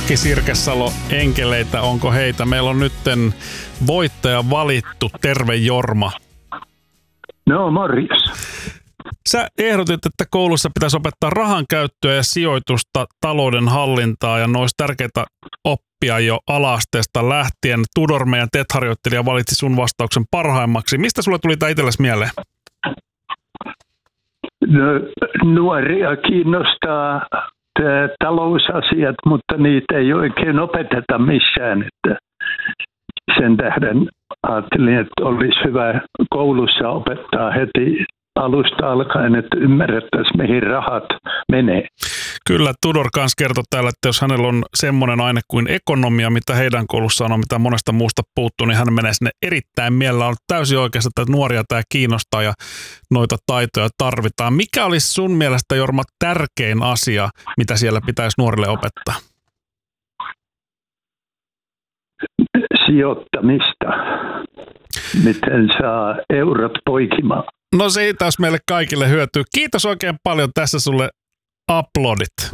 Aki Sirkesalo enkeleitä, onko heitä? Meillä on nytten voittaja valittu. Terve Jorma. No morjes. Sä ehdotit, että koulussa pitäisi opettaa rahan käyttöä ja sijoitusta, talouden hallintaa ja ne olisi tärkeitä oppia jo ala-asteesta lähtien. Tudor, meidän TET-harjoittelija, valitsi sun vastauksen parhaimmaksi. Mistä sulle tuli tämä itsellesi mieleen? No, nuoria kiinnostaa talousasiat, mutta niitä ei oikein opeteta missään. Että sen tähden ajattelin, että olisi hyvä koulussa opettaa heti alusta alkaen, että ymmärrettäisiin, mihin rahat menee. Kyllä, Tudor kanssa kertoi täällä, että jos hänellä on semmoinen aine kuin ekonomia, mitä heidän koulussaan on, mitä monesta muusta puuttuu, niin hän menee sinne erittäin mielellä. On täysin oikeassa, että nuoria tämä kiinnostaa ja noita taitoja tarvitaan. Mikä olisi sun mielestä, Jorma, tärkein asia, mitä siellä pitäisi nuorille opettaa? Sijoittamista. Miten saa eurot poikimaan? No siitä olisi meille kaikille hyötyä. Kiitos oikein paljon. Tässä sulle aplodit.